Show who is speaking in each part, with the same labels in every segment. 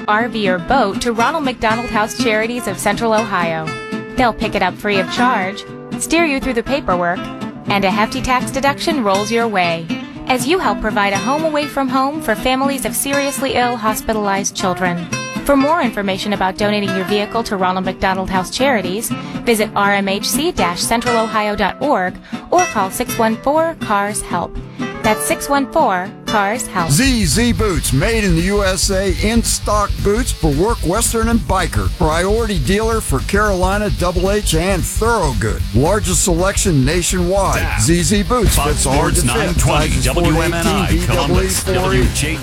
Speaker 1: RV, or boat to Ronald McDonald House Charities of Central Ohio. They'll pick it up free of charge, steer you through the paperwork, and a hefty tax deduction rolls your way as you help provide a home away from home for families of seriously ill, hospitalized children. For more information about donating your vehicle to Ronald McDonald House Charities, visit rmhc-centralohio.org or call 614-CARS-HELP. That's 614-CARS-HELP.
Speaker 2: ZZ Boots, made in the USA, in-stock boots for work, western, and biker. Priority dealer for Carolina, Double H, and Thorogood. Largest selection nationwide.
Speaker 3: Zap.
Speaker 2: ZZ Boots
Speaker 3: Fox
Speaker 2: fits hard to
Speaker 3: Sports
Speaker 2: fit.
Speaker 3: 920
Speaker 2: Sizes
Speaker 3: WMNI
Speaker 2: 418,
Speaker 3: Columbus
Speaker 2: BAA 480.
Speaker 3: WJK.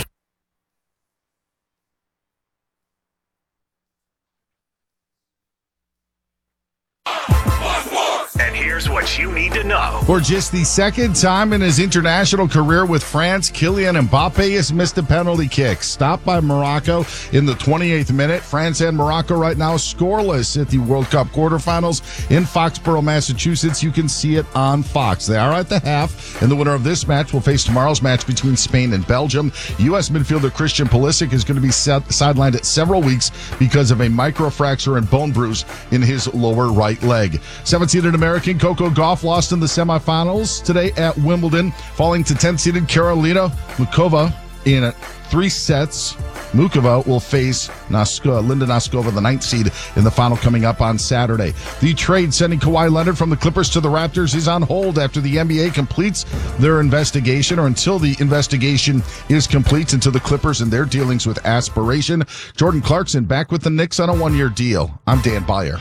Speaker 3: And here's what you need to know.
Speaker 4: For just the second time in his international career with France, Kylian Mbappe has missed a penalty kick. Stopped by Morocco in the 28th minute. France and Morocco right now scoreless at the World Cup quarterfinals in Foxborough, Massachusetts. You can see it on Fox. They are at the half, and the winner of this match will face tomorrow's match between Spain and Belgium. U.S. midfielder Christian Pulisic is going to be sidelined at several weeks because of a microfracture and bone bruise in his lower right leg. 17th American Coco Gauff lost in the semifinals today at Wimbledon, falling to 10th-seeded Karolina Muchova in 3 sets. Mukova will face Linda Noskova, the 9th seed, in the final coming up on Saturday. The trade sending Kawhi Leonard from the Clippers to the Raptors is on hold after the NBA completes their investigation, or until the investigation is complete into the Clippers and their dealings with aspiration. Jordan Clarkson back with the Knicks on a 1-year deal. I'm Dan Beyer.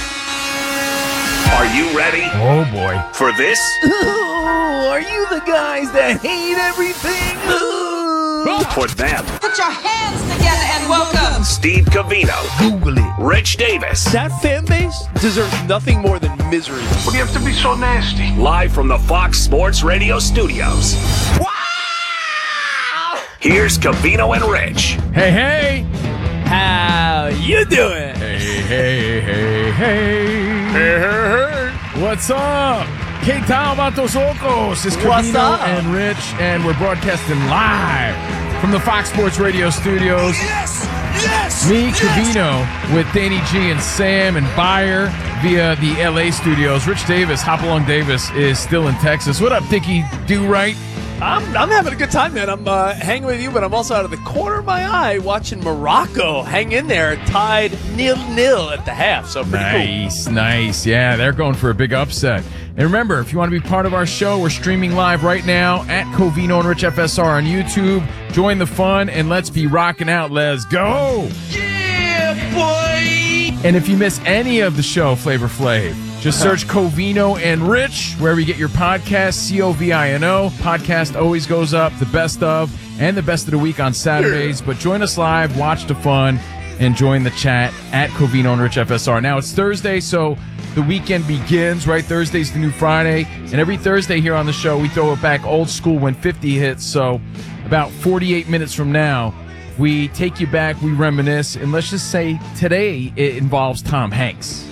Speaker 3: Are you ready?
Speaker 4: Oh, boy.
Speaker 3: For this?
Speaker 5: Ooh, are you the guys that hate everything?
Speaker 3: For them.
Speaker 6: Put your hands together and welcome
Speaker 3: Steve Covino.
Speaker 5: Google it.
Speaker 3: Rich Davis.
Speaker 5: That fan base deserves nothing more than misery.
Speaker 7: What do you have to be so nasty?
Speaker 3: Live from the Fox Sports Radio studios.
Speaker 5: Wow!
Speaker 3: Here's Covino and Rich.
Speaker 4: Hey, hey.
Speaker 5: How you doing?
Speaker 4: Hey, hey, hey, hey. Hey, hey, hey. What's up? Que tal, vatos locos? It's
Speaker 5: What's
Speaker 4: Covino
Speaker 5: up?
Speaker 4: and Rich, and we're broadcasting live from the Fox Sports Radio studios. Me, Covino, with Danny G and Sam and Beyer via the LA studios. Rich Davis, Hopalong Davis, is still in Texas. What up, Dickie Do-Right?
Speaker 5: I'm having a good time, man. I'm hanging with you, but I'm also out of the corner of my eye watching Morocco hang in there, tied 0-0 at the half. So pretty cool.
Speaker 4: Nice. Yeah, they're going for a big upset. And remember, if you want to be part of our show, we're streaming live right now at Covino and Rich FSR on YouTube. Join the fun, and let's be rocking out. Let's go.
Speaker 5: Yeah, boy.
Speaker 4: And if you miss any of the show, Flavor Flav, just search Covino and Rich wherever you get your podcast, Covino. Podcast always goes up, the best of, and the best of the week on Saturdays. But join us live, watch the fun, and join the chat at Covino and Rich FSR. Now, it's Thursday, so the weekend begins, right? Thursday's the new Friday. And every Thursday here on the show, we throw it back old school when 50 hits. So about 48 minutes from now, we take you back, we reminisce, and let's just say today it involves Tom Hanks.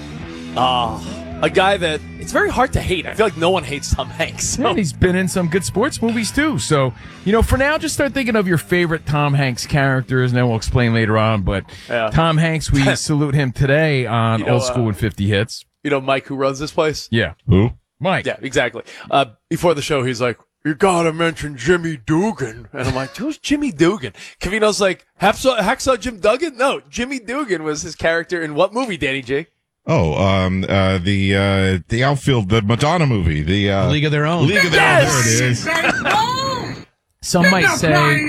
Speaker 5: A guy that it's very hard to hate. I feel like no one hates Tom Hanks. So.
Speaker 4: And he's been in some good sports movies, too. So, for now, just start thinking of your favorite Tom Hanks characters, and then we'll explain later on. But
Speaker 5: Yeah.
Speaker 4: Tom Hanks, we salute him today on Old School and 50 Hits.
Speaker 5: You know Mike, who runs this place?
Speaker 4: Yeah. Who? Mike.
Speaker 5: Yeah, exactly. Before the show, he's like, you gotta mention Jimmy Dugan. And I'm like, who's Jimmy Dugan? Covino's like, Hacksaw Jim Duggan? No, Jimmy Dugan was his character in what movie, Danny J?
Speaker 8: Oh, the outfield, the Madonna movie, the
Speaker 9: League of Their Own.
Speaker 8: League of Their Own. There it is.
Speaker 4: Some might say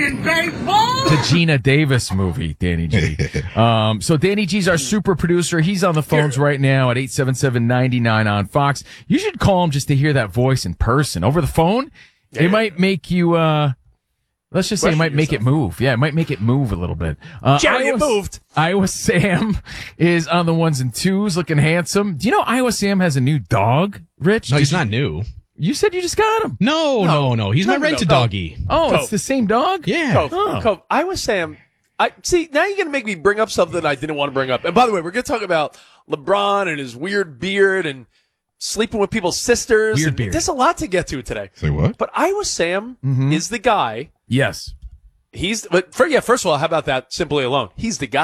Speaker 4: the Gina Davis movie, Danny G. So Danny G's our super producer. He's on the phones right now at 877-99 on Fox. You should call him just to hear that voice in person. Over the phone, it might make you, let's just say it might make it move. Yeah, it might make it move a little bit.
Speaker 5: It moved.
Speaker 4: Iowa Sam is on the ones and twos, looking handsome. Do you know Iowa Sam has a new dog, Rich?
Speaker 9: No, he's not new.
Speaker 4: You said you just got him.
Speaker 9: No. He's my rented doggy.
Speaker 4: Oh,
Speaker 5: Cove.
Speaker 4: it's the same dog?
Speaker 9: Yeah.
Speaker 5: Cove, Iowa Sam. See, now you're going to make me bring up something I didn't want to bring up. And by the way, we're going to talk about LeBron and his weird beard and sleeping with people's sisters.
Speaker 4: Weird beard.
Speaker 5: There's a lot to get to today.
Speaker 8: Say what?
Speaker 5: But Iowa Sam is the guy.
Speaker 4: Yes.
Speaker 5: First of all, how about that simply alone? He's the guy.